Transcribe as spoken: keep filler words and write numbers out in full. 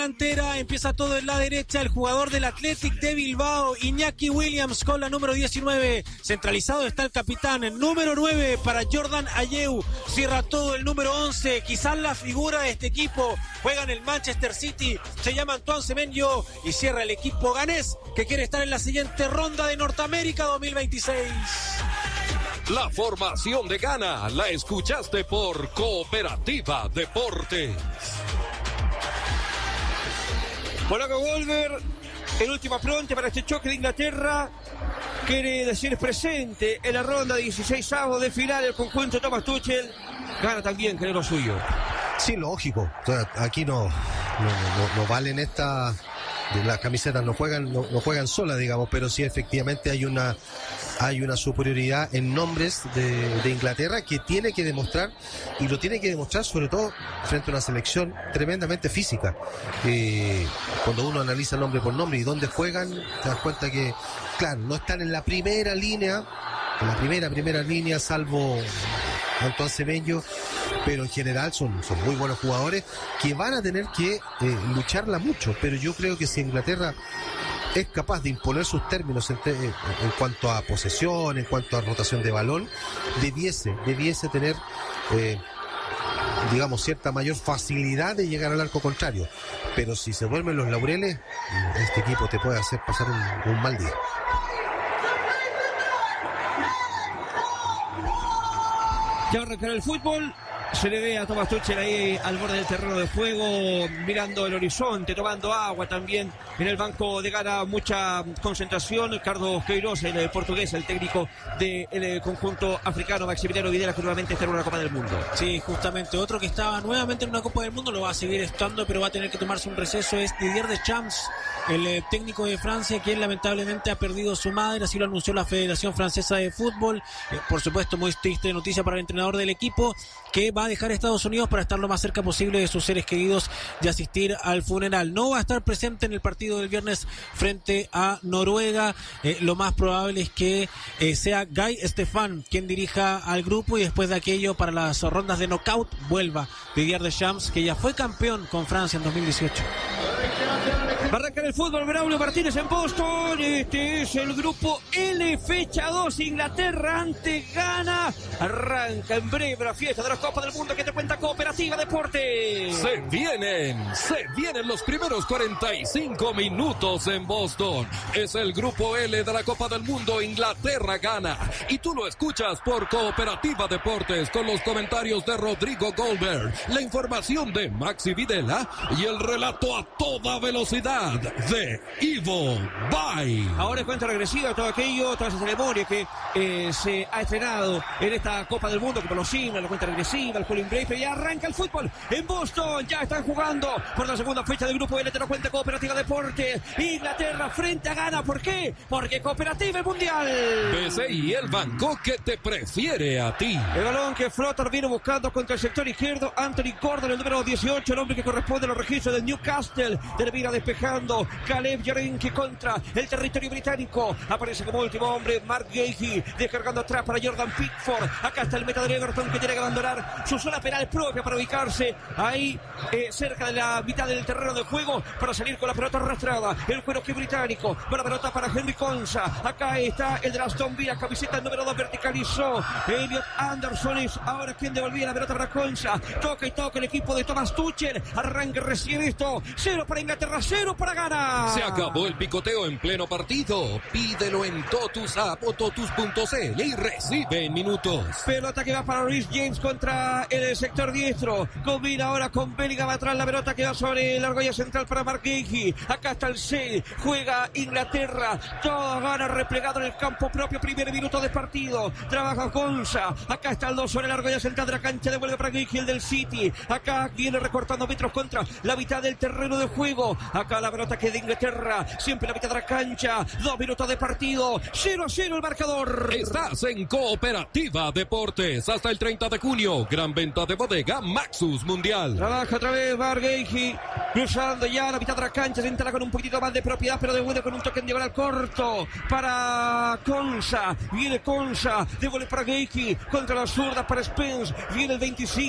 delantera, empieza todo en la derecha, el jugador del Athletic de Bilbao, Iñaki Williams con la número diecinueve, centralizado está el capitán, el número nueve para Jordan Ayew, cierra todo el número once, quizás la figura de este equipo, juega en el Manchester City, se llama Antoine Semenyo y cierra el equipo ganés que quiere estar en la siguiente ronda de Norteamérica dos mil veintiséis. La formación de Ghana la escuchaste por Cooperativa Deportes. Monaco Golver, el último apronte para este choque de Inglaterra. Quiere decir presente en la ronda de dieciseisavos de final el conjunto de Thomas Tuchel. Gana también, que es lo suyo. Sí, lógico. O sea, aquí no, no, no, no valen esta... Las camisetas no juegan, no, no juegan solas, digamos, pero sí efectivamente hay una hay una superioridad en nombres de, de Inglaterra que tiene que demostrar, y lo tiene que demostrar sobre todo frente a una selección tremendamente física. Eh, cuando uno analiza nombre por nombre y dónde juegan, te das cuenta que, claro, no están en la primera línea, en la primera, primera línea, salvo Antoine Semenyo, pero en general son, son muy buenos jugadores que van a tener que eh, lucharla mucho, pero yo creo que si Inglaterra es capaz de imponer sus términos en, te, en cuanto a posesión, en cuanto a rotación de balón, debiese, debiese tener eh, digamos cierta mayor facilidad de llegar al arco contrario, pero si se duermen los laureles, este equipo te puede hacer pasar un, un mal día. Ya va a arrancar el fútbol. Se le ve a Thomas Tuchel ahí al borde del terreno de juego, mirando el horizonte, tomando agua también. En el banco de Ghana mucha concentración. Carlos Queiroz, el portugués, el técnico del conjunto africano. Maximiliano Videla, que nuevamente está en una Copa del Mundo. Sí, justamente. Otro que estaba nuevamente en una Copa del Mundo, lo va a seguir estando, pero va a tener que tomarse un receso, es Didier Deschamps, el eh, técnico de Francia, quien lamentablemente ha perdido su madre, así lo anunció la Federación Francesa de Fútbol. Eh, por supuesto, muy triste noticia para el entrenador del equipo, que va a dejar Estados Unidos para estar lo más cerca posible de sus seres queridos y asistir al funeral. No va a estar presente en el partido del viernes frente a Noruega. Eh, lo más probable es que eh, sea Guy Stefan quien dirija al grupo, y después de aquello, para las rondas de knockout, vuelva Didier Deschamps, que ya fue campeón con Francia en dos mil dieciocho. Arranca el fútbol, Braulio Martínez en Boston. Este es el grupo L, fecha dos, Inglaterra ante Ghana. Arranca en breve la fiesta de la Copa del Mundo que te cuenta Cooperativa Deportes. Se vienen, se vienen los primeros cuarenta y cinco minutos en Boston. Es el grupo L de la Copa del Mundo, Inglaterra Ghana. Y tú lo escuchas por Cooperativa Deportes con los comentarios de Rodrigo Goldberg, la información de Maxi Videla y el relato a toda velocidad de Ivo Bay. Ahora es cuenta regresiva, todo aquello, toda esa ceremonia que eh, se ha estrenado en esta Copa del Mundo, como los himnos, la cuenta regresiva, el cooling break, y arranca el fútbol en Boston. Ya están jugando por la segunda fecha del grupo L, te lo cuenta Cooperativa Deportes. Inglaterra frente a Ghana, ¿por qué? Porque Cooperativa es mundial. B C I, el banco que te prefiere a ti. El balón que Flotter viene buscando contra el sector izquierdo, Anthony Gordon, el número dieciocho, el hombre que corresponde a los registros del Newcastle, termina despejando. Caleb Yarenki contra el territorio británico. Aparece como último hombre Mark Gahey, descargando atrás para Jordan Pickford. Acá está el meta de Everton, que tiene que abandonar su zona penal propia para ubicarse ahí eh, cerca de la mitad del terreno de juego, para salir con la pelota arrastrada. El cuero que británico. Buena pelota para Henry Konsa. Acá está el de Aston Villa, camiseta número dos, verticalizó Elliot Anderson. Es ahora quien devolvía la pelota para Konsa. Toca y toca el equipo de Thomas Tuchel. Arranque recién esto. Cero para Inglaterra, cero para Ghana. Se acabó el picoteo en pleno partido. Pídelo en Totus App o Totus punto c l y recibe en minutos. Pelota que va para Reece James contra el sector diestro. Combina ahora con Bellingham atrás. La pelota que va sobre la argolla central para Mark Gahey. Acá está el C. Juega Inglaterra. Toda Ghana replegado en el campo propio. Primer minuto de partido. Trabaja Konsa. Acá está el dos sobre la argolla central de la cancha. Devuelve para Gahey, el del City. Acá viene recortando metros contra la mitad del terreno de juego. Acá la pelota que de Inglaterra, siempre la mitad de la cancha, dos minutos de partido, cero a cero el marcador. Estás en Cooperativa Deportes hasta el treinta de junio, gran venta de bodega Maxus Mundial. Trabaja otra vez Mark Gahey, cruzando ya la mitad de la cancha, se instala con un poquitito más de propiedad, pero devuelve con un toque en diagonal corto para Konsa, viene Konsa, devuelve para Gahey, contra la zurda para Spence, viene el veinticinco.